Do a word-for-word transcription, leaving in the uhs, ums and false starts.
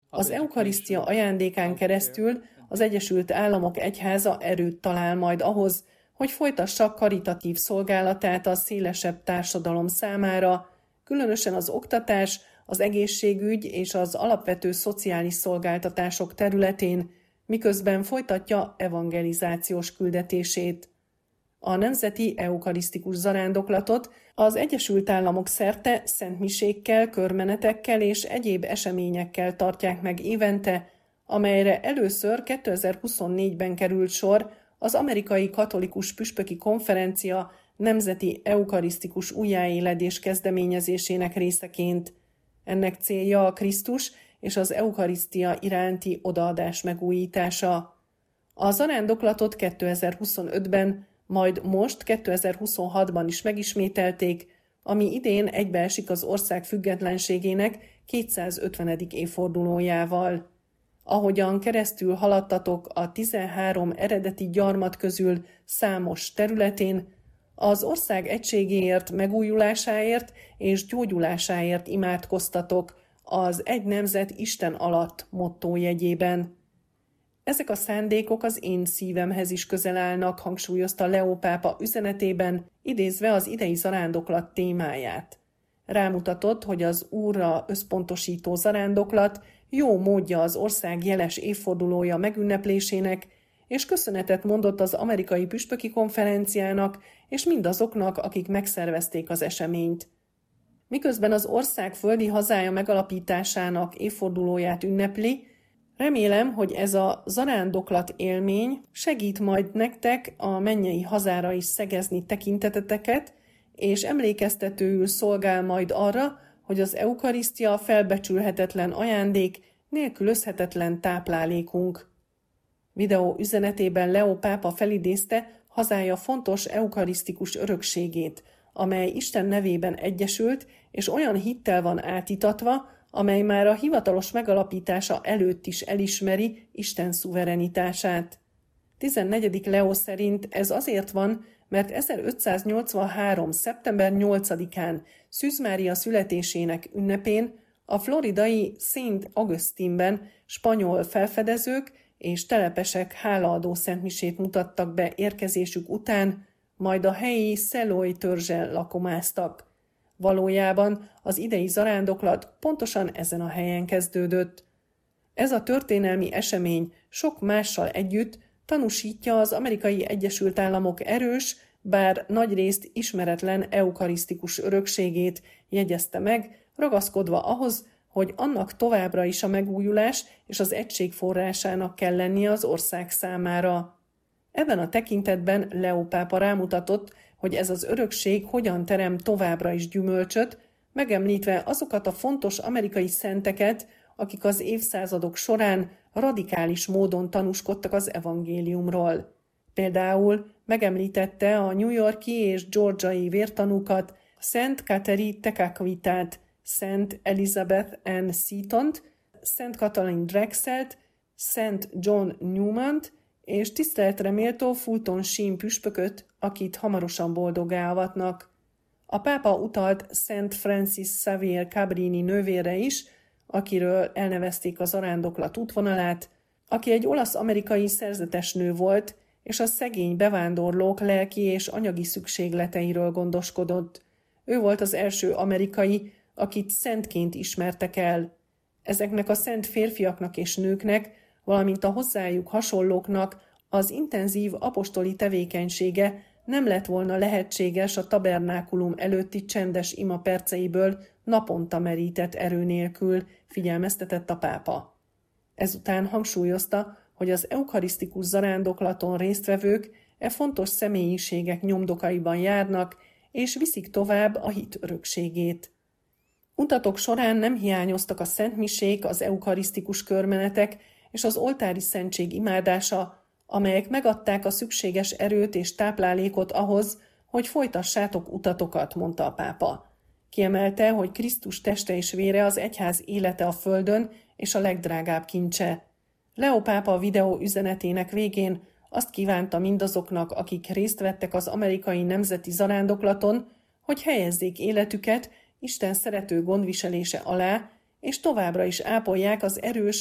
Az eukarisztia ajándékán keresztül az Egyesült Államok egyháza erőt talál majd ahhoz, hogy folytassa karitatív szolgálatát a szélesebb társadalom számára, különösen az oktatás, az egészségügy és az alapvető szociális szolgáltatások területén, miközben folytatja evangelizációs küldetését. A nemzeti eukarisztikus zarándoklatot az Egyesült Államok szerte szentmisékkel, körmenetekkel és egyéb eseményekkel tartják meg évente, amelyre először kétezer-huszonnégyben került sor az Amerikai Katolikus Püspöki Konferencia nemzeti eukarisztikus újjáéledés kezdeményezésének részeként. Ennek célja a Krisztus és az eukarisztia iránti odaadás megújítása. A zarándoklatot kétezer-huszonötben, majd most kétezer-huszonhatban is megismételték, ami idén egybeesik az ország függetlenségének kétszázötvenedik évfordulójával. Ahogyan keresztül haladtatok a tizenhárom eredeti gyarmat közül számos területén, az ország egységéért, megújulásáért és gyógyulásáért imádkoztatok az Egy nemzet Isten alatt motto jegyében. Ezek a szándékok az én szívemhez is közel állnak, hangsúlyozta Leó pápa üzenetében, idézve az idei zarándoklat témáját. Rámutatott, hogy az Úrra összpontosító zarándoklat jó módja az ország jeles évfordulója megünneplésének, és köszönetet mondott az Amerikai Püspöki Konferenciának és mindazoknak, akik megszervezték az eseményt. Miközben az ország földi hazája megalapításának évfordulóját ünnepli, remélem, hogy ez a zarándoklat élmény segít majd nektek a mennyei hazára is szegezni tekinteteteket, és emlékeztetőül szolgál majd arra, hogy az eukarisztia felbecsülhetetlen ajándék, nélkülözhetetlen táplálékunk. Videó üzenetében Leó pápa felidézte hazája fontos eukarisztikus örökségét, amely Isten nevében egyesült, és olyan hittel van átítatva, amely már a hivatalos megalapítása előtt is elismeri Isten szuverenitását. tizennegyedik Leó szerint ez azért van, mert ezerötszáznyolcvanhárom. szeptember nyolcadikán Szűz Mária születésének ünnepén a floridai Saint Augustine-ben spanyol felfedezők és telepesek hálaadó szentmisét mutattak be érkezésük után, majd a helyi Szeloy törzsel lakomáztak. Valójában az idei zarándoklat pontosan ezen a helyen kezdődött. Ez a történelmi esemény sok mással együtt tanúsítja az Amerikai Egyesült Államok erős, bár nagyrészt ismeretlen eukarisztikus örökségét, jegyezte meg, ragaszkodva ahhoz, hogy annak továbbra is a megújulás és az egység forrásának kell lennie az ország számára. Ebben a tekintetben Leó pápa rámutatott, hogy ez az örökség hogyan terem továbbra is gyümölcsöt, megemlítve azokat a fontos amerikai szenteket, akik az évszázadok során radikális módon tanúskodtak az evangéliumról. Például megemlítette a New York-i és georgiai vértanúkat, Szent Kateri Tekakwitát, Szent Elizabeth Ann Seatont, Szent Katalin Drexelt, Szent John Newmant és tiszteletre méltó Fulton Sheen püspököt, akit hamarosan boldoggá avatnak. A pápa utalt Szent Francis Xavier Cabrini nővére is, akiről elnevezték a zarándoklat útvonalát, aki egy olasz-amerikai szerzetes nő volt, és a szegény bevándorlók lelki és anyagi szükségleteiről gondoskodott. Ő volt az első amerikai, akit szentként ismertek el. Ezeknek a szent férfiaknak és nőknek, valamint a hozzájuk hasonlóknak az intenzív apostoli tevékenysége nem lett volna lehetséges a tabernákulum előtti csendes ima perceiből naponta merített erő nélkül, figyelmeztetett a pápa. Ezután hangsúlyozta, hogy az eukarisztikus zarándoklaton résztvevők e fontos személyiségek nyomdokaiban járnak, és viszik tovább a hit örökségét. Utatok során nem hiányoztak a szentmisék, az eukarisztikus körmenetek és az oltári szentség imádása, amelyek megadták a szükséges erőt és táplálékot ahhoz, hogy folytassátok utatokat, mondta a pápa. Kiemelte, hogy Krisztus teste és vére az egyház élete a földön és a legdrágább kincse. Leó pápa videó üzenetének végén azt kívánta mindazoknak, akik részt vettek az amerikai nemzeti zarándoklaton, hogy helyezzék életüket Isten szerető gondviselése alá, és továbbra is ápolják az erős